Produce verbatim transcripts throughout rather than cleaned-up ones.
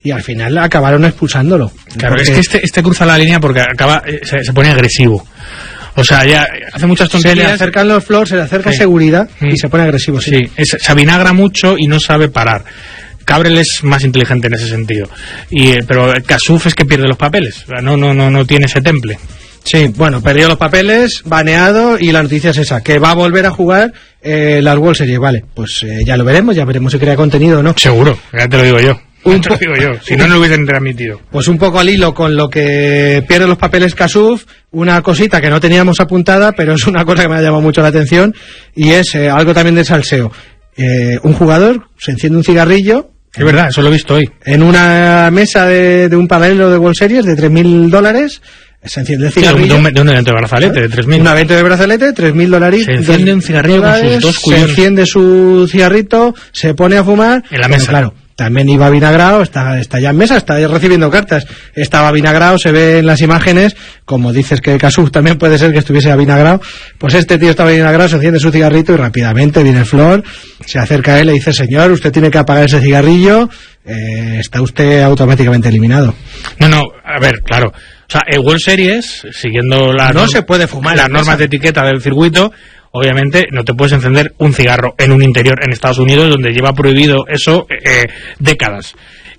y al final acabaron expulsándolo. Claro, porque... es que este, este cruza la línea porque acaba se, se pone agresivo. O sea, ya hace muchas tonterías. Se le acercan los floors, se le acerca sí. seguridad mm. y se pone agresivo. Sí, sí. Es, se avinagra mucho y no sabe parar. Cabrel es más inteligente en ese sentido. Y, pero Kasuf es que pierde los papeles. O sea, no, no, no, no tiene ese temple. Sí, bueno, perdió los papeles, baneado, y la noticia es esa, que va a volver a jugar eh, las World Series. Vale, pues eh, ya lo veremos, ya veremos si crea contenido o no. Seguro, ya te lo digo yo. Un te lo digo yo, si no, no lo hubiesen transmitido. Pues un poco al hilo con lo que pierde los papeles Kasuf, una cosita que no teníamos apuntada, pero es una cosa que me ha llamado mucho la atención, y es eh, algo también de salseo. Eh, un jugador se enciende un cigarrillo. Es verdad, eso lo he visto hoy. En una mesa de, de un paralelo de World Series de tres mil dólares, se enciende el cigarrillo. Sí, de, un, de un evento de brazalete, de tres mil. Un evento de brazalete, tres mil dólares. Se enciende un cigarrillo con sus dos cuyones. Se enciende su cigarrito, se pone a fumar. En la mesa. Claro, también iba vinagrado, está, está ya en mesa, está ya recibiendo cartas. Estaba vinagrado, se ve en las imágenes, como dices que Kasuf también puede ser que estuviese avinagrado. Pues este tío estaba vinagrado, se enciende su cigarrito y rápidamente viene el Flor, se acerca a él y le dice: señor, usted tiene que apagar ese cigarrillo, eh, está usted automáticamente eliminado. No, no, a ver, claro. O sea, el World Series, siguiendo las no se puede fumar las normas de etiqueta del circuito, obviamente no te puedes encender un cigarro en un interior en Estados Unidos, donde lleva prohibido eso eh, décadas.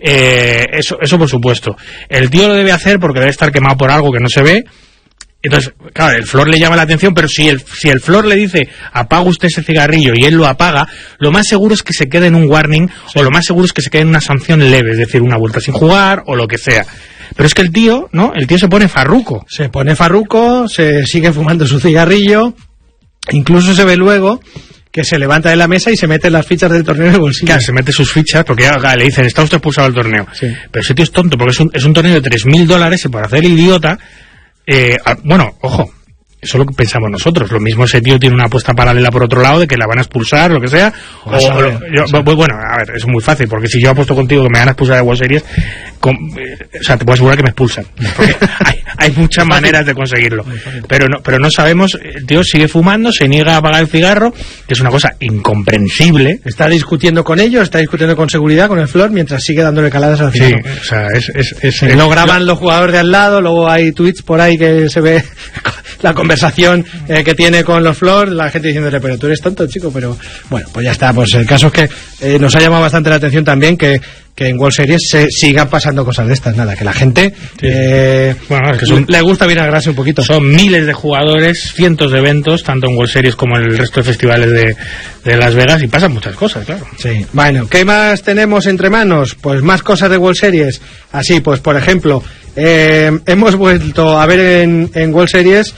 Eh, eso, eso por supuesto. El tío lo debe hacer porque debe estar quemado por algo que no se ve. Entonces, claro, el Flor le llama la atención, pero si el, si el Flor le dice: apaga usted ese cigarrillo, y él lo apaga, lo más seguro es que se quede en un warning, sí. o lo más seguro es que se quede en una sanción leve, es decir, una vuelta sin jugar o lo que sea. Pero es que el tío, ¿no? El tío se pone farruco. Se pone farruco, se sigue fumando su cigarrillo. Incluso se ve luego que se levanta de la mesa y se mete las fichas del torneo en el bolsillo. Claro, se mete sus fichas porque ya, le dicen: está usted expulsado del torneo. Sí. Pero ese tío es tonto porque es un, es un torneo de tres mil dólares y por hacer el idiota, eh, bueno, ojo, eso es lo que pensamos nosotros. Lo mismo ese tío tiene una apuesta paralela por otro lado de que la van a expulsar, lo que sea. O, o, o, yo, sí. Bueno, a ver, es muy fácil, porque si yo apuesto contigo que me van a expulsar de World Series, con, eh, o sea, te puedo asegurar que me expulsan. Porque hay, hay muchas maneras de conseguirlo. Pero no, pero no sabemos, el tío sigue fumando, se niega a apagar el cigarro, que es una cosa incomprensible. Está discutiendo con ellos, está discutiendo con seguridad, con el Flor, mientras sigue dándole caladas al cigarro. Sí, o sea, es... es, es, es lo graban lo, los jugadores de al lado, luego hay tweets por ahí que se ve la conversación eh, que tiene con los Flor, la gente diciéndole: pero tú eres tonto, chico. Pero bueno, pues ya está. Pues el caso es que eh, nos ha llamado bastante la atención también que, que en World Series se sigan pasando cosas de estas. Nada, que la gente sí. eh, bueno, es que son, le gusta vinagrarse un poquito. Son miles de jugadores, cientos de eventos, tanto en World Series como en el resto de festivales de, de Las Vegas, y pasan muchas cosas, claro. Sí. Bueno, ¿qué más tenemos entre manos? Pues más cosas de World Series. Así, pues por ejemplo, eh, hemos vuelto a ver en, en World Series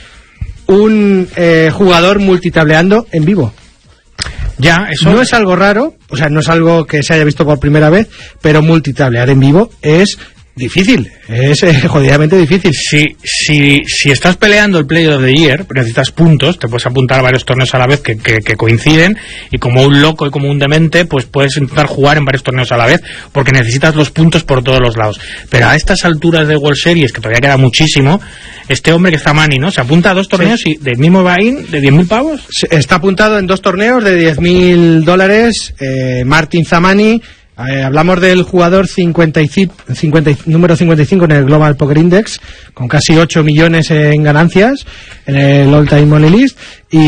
un eh, jugador multitableando en vivo. Ya, eso no es algo raro, o sea, no es algo que se haya visto por primera vez, pero multitablear en vivo es difícil, es eh, jodidamente difícil. Si, si, si estás peleando el Player of the Year, necesitas puntos, te puedes apuntar a varios torneos a la vez que, que, que coinciden, y como un loco y como un demente, pues puedes intentar jugar en varios torneos a la vez, porque necesitas los puntos por todos los lados. Pero a estas alturas de World Series, que todavía queda muchísimo, este hombre que está Manny, ¿no? Se apunta a dos torneos sí. y del mismo buy-in de diez mil pavos. Está apuntado en dos torneos de diez mil dólares, eh, Martin Zamani. Eh, hablamos del jugador cincuenta y cinco, cincuenta, número cincuenta y cinco en el Global Poker Index, con casi ocho millones en ganancias en el All Time Money List,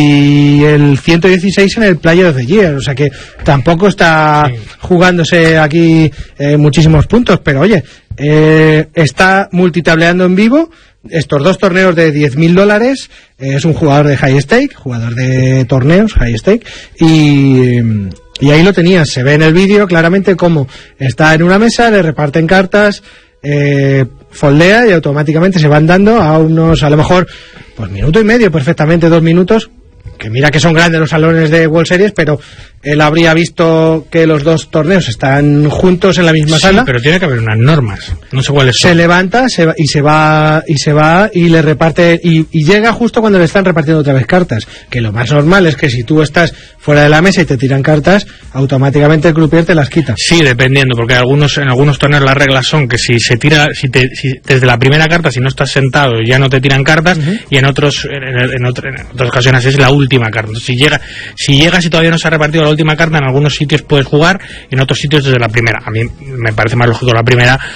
y el ciento dieciséis en el Player of the Year. O sea que tampoco está sí. jugándose aquí eh, muchísimos puntos, pero oye, eh, está multitableando en vivo estos dos torneos de diez mil dólares. Eh, es un jugador de high stake, jugador de torneos high stake, y... Y ahí lo tenías, se ve en el vídeo claramente cómo está en una mesa, le reparten cartas, eh, foldea y automáticamente se van dando a unos, a lo mejor, pues minuto y medio, perfectamente dos minutos, que mira que son grandes los salones de World Series, pero él habría visto que los dos torneos están juntos en la misma sí, sala. Pero tiene que haber unas normas, no sé cuáles son. Se levanta se va, y se va y se va y le reparte y, y llega justo cuando le están repartiendo otra vez cartas, que lo más normal es que si tú estás fuera de la mesa y te tiran cartas, automáticamente el croupier te las quita. Sí, dependiendo, porque algunos en algunos torneos las reglas son que si se tira si, te, si desde la primera carta, si no estás sentado, ya no te tiran cartas, uh-huh. y en otros en, en, otro, en otras ocasiones es la última última carta. Si llega, si llegas y todavía no se ha repartido la última carta, en algunos sitios puedes jugar, en otros sitios desde la primera. A mí me parece más lógico la primera,